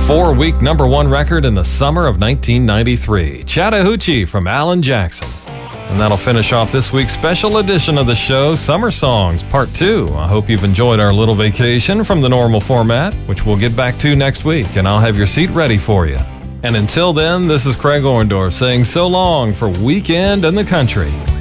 4-week #1 record in the summer of 1993. Chattahoochee from Alan Jackson. And that'll finish off this week's special edition of the show, Summer Songs Part 2. I hope you've enjoyed our little vacation from the normal format, which we'll get back to next week, and I'll have your seat ready for you. And until then, this is Craig Orndorff saying so long for Weekend in the Country.